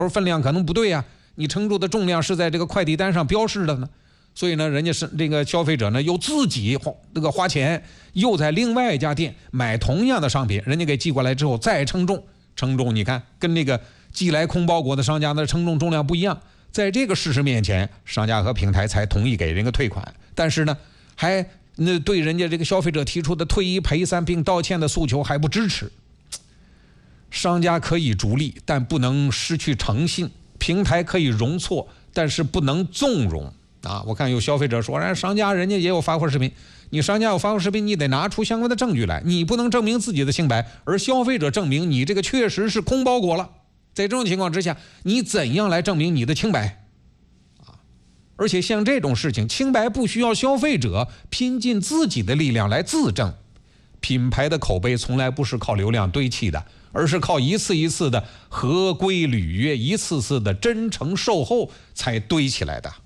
分量可能不对呀，你称重的重量是在这个快递单上标示的呢。所以呢，人家是这个消费者呢，又自己花钱，又在另外一家店买同样的商品，人家给寄过来之后再称重，你看跟那个寄来空包裹的商家的称重重量不一样。在这个事实面前，商家和平台才同意给人家退款，但是呢，还对人家这个消费者提出的退一赔三并道歉的诉求还不支持。商家可以逐利，但不能失去诚信；平台可以容错，但是不能纵容。我看有消费者说，商家人家也有发货视频，你商家有发货视频，你得拿出相关的证据来，你不能证明自己的清白，而消费者证明你这个确实是空包裹了。在这种情况之下，你怎样来证明你的清白？而且像这种事情，清白不需要消费者拼尽自己的力量来自证。品牌的口碑从来不是靠流量堆砌的，而是靠一次一次的合规履约，一次次的真诚售后才堆起来的。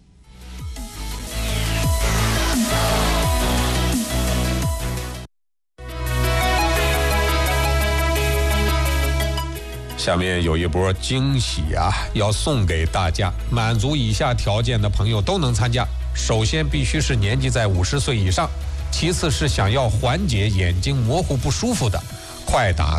下面有一波惊喜要送给大家，满足以下条件的朋友都能参加。首先必须是年纪在50岁以上，其次是想要缓解眼睛模糊不舒服的，快打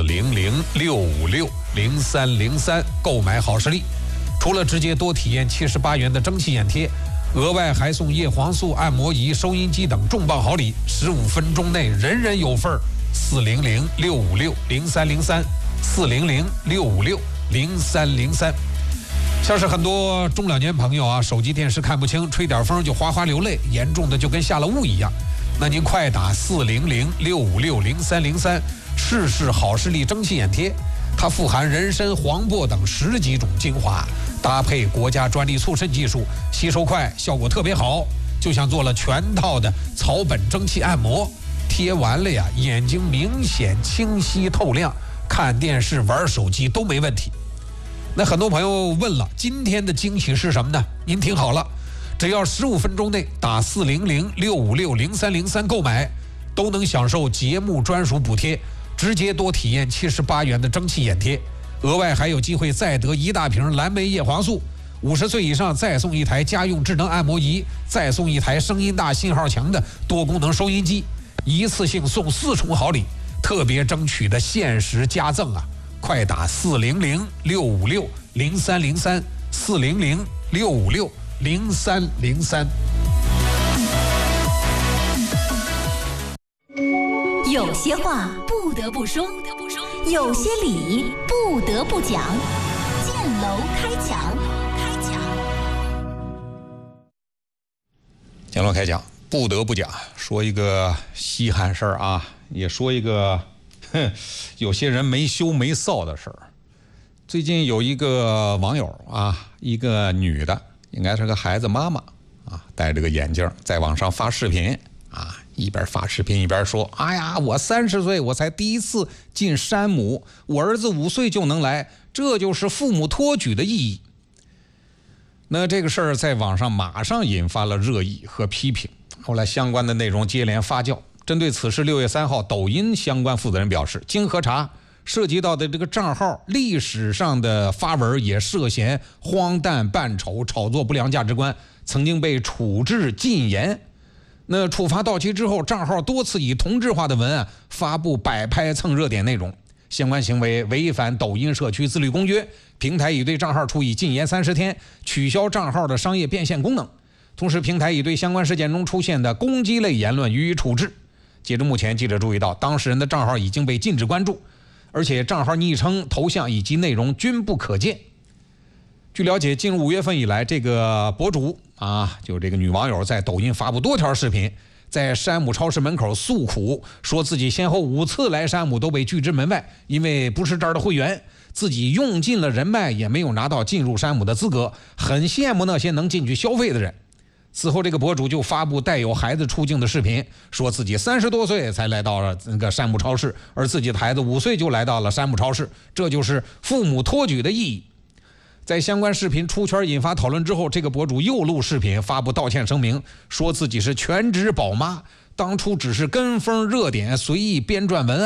400-656-0303购买好视力。除了直接多体验78元的蒸汽眼贴，额外还送叶黄素、按摩仪、收音机等重磅好礼，15分钟内人人有份。400-656-0303，400-656-0303。像是很多中老年朋友手机电视看不清，吹点风就哗哗流泪，严重的就跟下了雾一样。那您快打400-656-0303，试试好视力蒸汽眼贴，它富含人参、黄柏等10几种精华，搭配国家专利促渗技术，吸收快，效果特别好，就像做了全套的草本蒸汽按摩。贴完了眼睛明显清晰透亮，看电视玩手机都没问题。那很多朋友问了，今天的惊喜是什么呢？您听好了，只要15分钟内打400-656-0303购买，都能享受节目专属补贴，直接多体验78元的蒸汽眼贴，额外还有机会再得1大瓶蓝莓叶黄素，50岁以上再送1台家用智能按摩仪，再送1台声音大信号强的多功能收音机，一次性送4重好礼，特别争取的限时加赠快打400-656-0303，400-656-0303。 有些话不得不说，有些理不得不讲，建楼开讲。 建楼开讲不得不讲，说一个稀罕事儿也说一个有些人没羞没臊的事儿。最近有一个网友一个女的，应该是个孩子妈妈戴着个眼镜在网上发视频一边发视频一边说：“哎呀，我30岁我才第一次进山姆，我儿子5岁就能来，这就是父母托举的意义。”那这个事儿在网上马上引发了热议和批评，后来相关的内容接连发酵。针对此事，6月3号，抖音相关负责人表示，经核查，涉及到的这个账号历史上的发文也涉嫌荒诞扮丑、炒作不良价值观，曾经被处置禁言。那处罚到期之后，账号多次以同质化的文案发布摆拍蹭热点内容，相关行为违反抖音社区自律公约，平台已对账号处以禁言30天，取消账号的商业变现功能。同时，平台已对相关事件中出现的攻击类言论予以处置。截至目前，记者注意到，当事人的账号已经被禁止关注，而且账号昵称、头像以及内容均不可见。据了解，进入5月份以来，这个博主就这个女网友在抖音发布多条视频，在山姆超市门口诉苦，说自己先后5次来山姆都被拒之门外，因为不是这儿的会员，自己用尽了人脉也没有拿到进入山姆的资格，很羡慕那些能进去消费的人。此后，这个博主就发布带有孩子出镜的视频，说自己30多岁才来到了那个山姆超市，而自己的孩子5岁就来到了山姆超市，这就是父母托举的意义。在相关视频出圈引发讨论之后，这个博主又录视频发布道歉声明，说自己是全职宝妈，当初只是跟风热点随意编撰文案，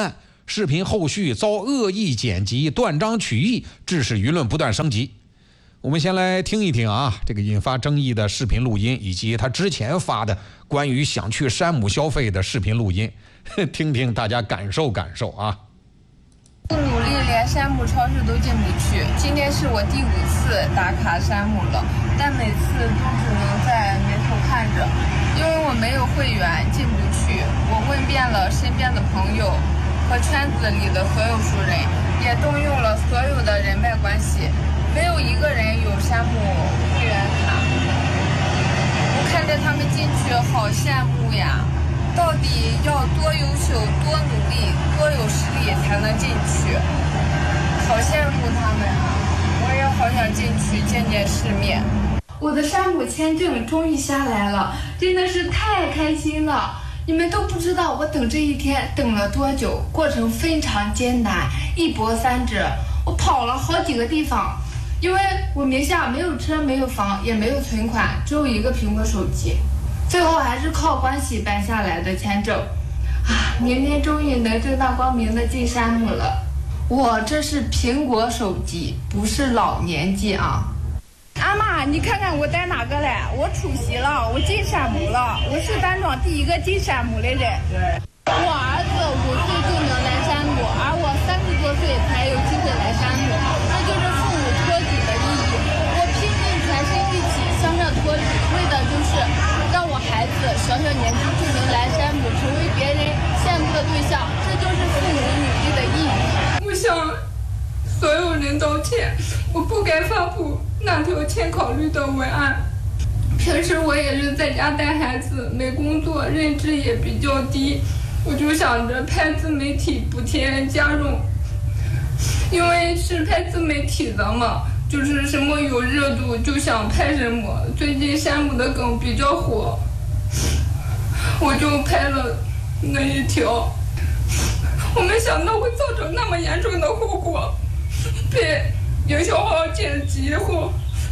视频后续遭恶意剪辑、断章取义，致使舆论不断升级。我们先来听一听啊，这个引发争议的视频录音，以及他之前发的关于想去山姆消费的视频录音，听听大家感受感受啊。 不努力，连山姆超市都进不去。今天是我第5次打卡山姆了，但每次都只能在门口看着，因为我没有会员进不去。我问遍了身边的朋友和圈子里的所有熟人，也动用了所有的人脉关系，没有一个人有山姆会员卡。我看着他们进去好羡慕呀，到底要多优秀、多努力、多有实力才能进去？好羡慕他们啊！我也好想进去见见世面。 我的山姆签证终于下来了，真的是太开心了！你们都不知道我等这一天等了多久，过程非常艰难，一波三折，我跑了好几个地方，因为我名下没有车、没有房，也没有存款，只有一个苹果手机。最后还是靠关系办下来的签证，啊，明天终于能正大光明的进山姆了。我这是苹果手机，不是老年机啊。 阿妈，你看看我带哪个嘞？我出席了，我进山姆了，我是丹庄第一个进山姆的人。 我儿子5岁就能来山姆，而我30多岁才有机会来山姆，这就是父母托举的意义。我拼尽全身力气向上托举，为的就是让我孩子小年纪就能来山姆，成为别人羡慕的对象，这就是父母努力的意义。 我向所有人道歉，我不该发布那条欠考虑的文案。平时我也是在家带孩子，没工作，认知也比较低，我就想着拍自媒体补贴家用，因为是拍自媒体的嘛，就是什么有热度就想拍什么。最近山姆的梗比较火，我就拍了那一条。我没想到会造成那么严重的后果，被营销号剪辑后，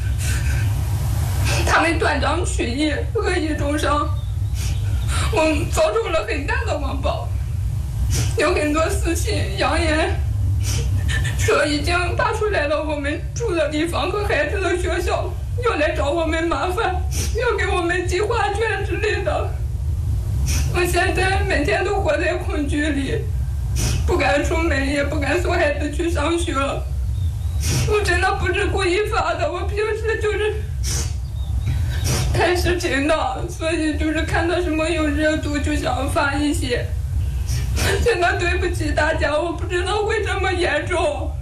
他们断章取义、恶意中伤，我遭受了很大的网暴，有很多私信扬言说已经扒出来了我们住的地方和孩子的学校，要来找我们麻烦，要给我们寄画卷之类的。我现在每天都活在恐惧里，不敢出门，也不敢送孩子去上学。我真的不是故意发的，我平时就是看视频的，所以就是看到什么有热度就想发一些。真的对不起大家，我不知道会这么严重。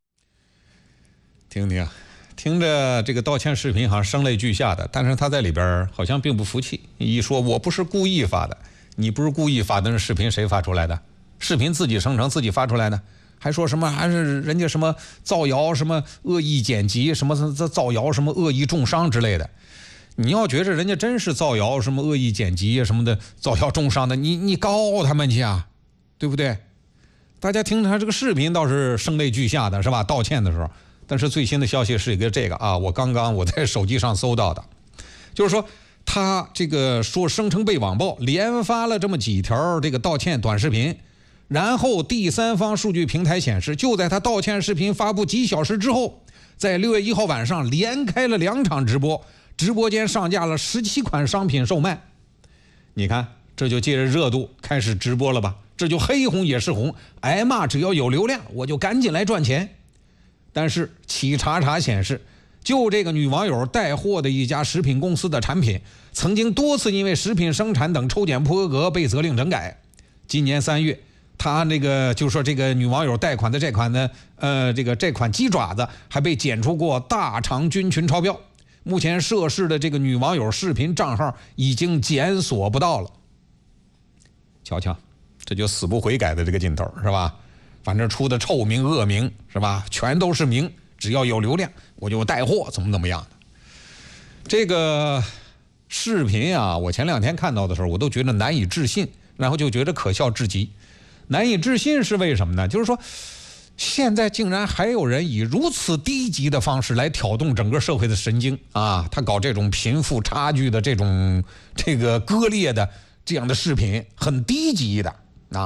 听听，听着这个道歉视频好像声泪俱下的，但是他在里边好像并不服气，一说我不是故意发的，你不是故意发的，那视频谁发出来的？视频自己生成自己发出来的，还说什么还是人家什么造谣，什么恶意剪辑，什么造谣，什么恶意重伤之类的。你要觉着人家真是造谣，什么恶意剪辑什么的，造谣重伤的，你告他们去啊，对不对？大家听他这个视频倒是声泪俱下的，是吧？道歉的时候，但是最新的消息是一个这个啊，我在手机上搜到的，就是说他这个说声称被网暴，连发了这么几条这个道歉短视频。然后第三方数据平台显示，就在他道歉视频发布几小时之后，在6月1号晚上连开了2场直播，直播间上架了17款商品售卖。你看，这就借着热度开始直播了吧？这就黑红也是红，挨骂只要有流量，我就赶紧来赚钱。但是企查显示，就这个女网友带货的一家食品公司的产品，曾经多次因为食品生产等抽检不合格被责令整改。今年3月。他那个就说这个女网友贷款的这款呢，这款鸡爪子还被检出过大肠菌群超标。目前涉事的这个女网友视频账号已经检索不到了。瞧瞧，这就死不悔改的这个劲头是吧？反正出的臭名恶名是吧？全都是名，只要有流量我就带货，怎么样的。这个视频啊，我前2天看到的时候，我都觉得难以置信，然后就觉得可笑至极。难以置信是为什么呢？就是说现在竟然还有人以如此低级的方式来挑动整个社会的神经啊！他搞这种贫富差距的这个割裂的这样的视频，很低级的啊！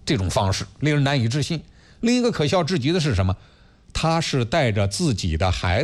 这种方式令人难以置信。另一个可笑至极的是什么？他是带着自己的孩